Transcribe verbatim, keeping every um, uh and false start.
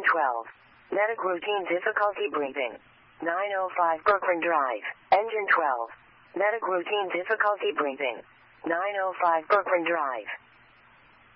Engine twelve. Medic routine difficulty breathing. nine oh five Brooklyn Drive. Engine twelve. Medic routine difficulty breathing. nine oh five Brooklyn Drive.